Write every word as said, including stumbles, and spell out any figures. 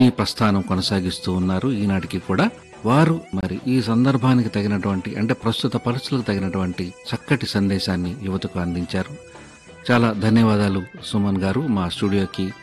ఈ ప్రస్థానం కొనసాగిస్తూ ఉన్నారు ఈనాటికి కూడా. వారు మరి ఈ సందర్భానికి తగినటువంటి అంటే ప్రస్తుత పరిస్థితులకు తగినటువంటి చక్కటి సందేశాన్ని యువతకు అందించారు. చాలా ధన్యవాదాలు సుమన్ గారు మా స్టూడియోకి